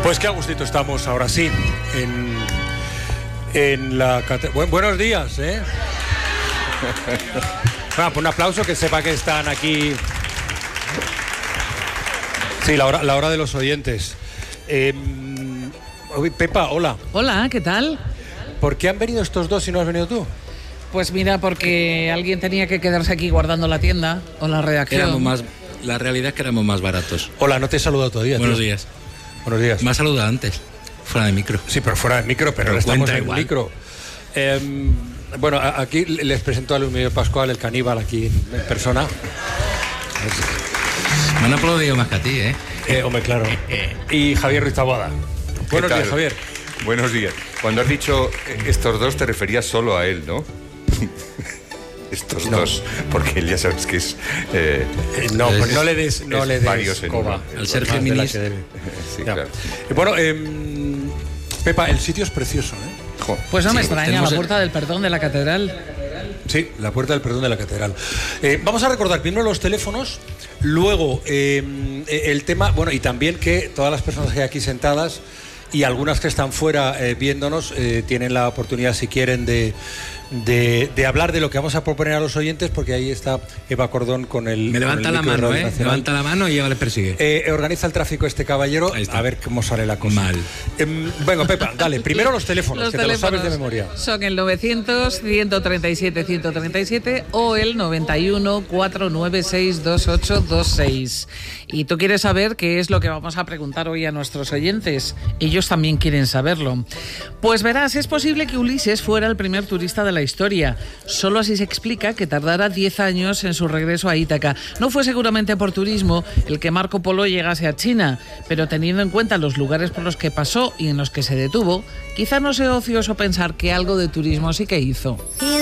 Pues qué a gustito estamos ahora sí en la buenos días, ¿eh? Bueno, pues un aplauso, que sepa que están aquí. Sí, la hora de los oyentes. Pepa, hola. Hola, ¿qué tal? ¿Por qué han venido estos dos y no has venido tú? Pues mira, porque alguien tenía que quedarse aquí guardando la tienda o la redacción. La realidad es que éramos más baratos. Hola, no te he saludado todavía. Buenos tío. días. Buenos días. Me has saludado antes, fuera de micro. Sí, pero fuera de micro, pero estamos en el micro. Bueno, aquí les presento a Luis Miguel Pascual, el caníbal, aquí en persona. Me han aplaudido más que a ti, ¿eh? Hombre, claro. Y Javier Ruiz Taboada. Buenos días, Javier. Buenos días. Cuando has dicho estos dos, te referías solo a él, ¿no? Estos dos, porque él ya sabes que es... no le des varios coba. Al ser Géminis. Sí, claro. Bueno, Pepa, el sitio es precioso, ¿eh? Pues no me extraña, la Puerta del Perdón de la Catedral. Sí, la Puerta del Perdón de la Catedral. Vamos a recordar primero los teléfonos, luego el tema, bueno, y también que todas las personas que hay aquí sentadas y algunas que están fuera viéndonos tienen la oportunidad, si quieren, de hablar de lo que vamos a proponer a los oyentes, porque ahí está Eva Cordón con el... Me levanta la mano, levanta la mano y ella le persigue. Organiza el tráfico este caballero, a ver cómo sale la cosa. Mal. Venga, Pepa, dale, primero los teléfonos, te lo sabes de memoria. Son el 900-137-137 o el 91-496-2826. Y tú quieres saber qué es lo que vamos a preguntar hoy a nuestros oyentes. Ellos también quieren saberlo. Pues verás, es posible que Ulises fuera el primer turista de la historia. Solo así se explica que tardara 10 años en su regreso a Ítaca. No fue seguramente por turismo el que Marco Polo llegase a China, pero teniendo en cuenta los lugares por los que pasó y en los que se detuvo, quizá no sea ocioso pensar que algo de turismo sí que hizo.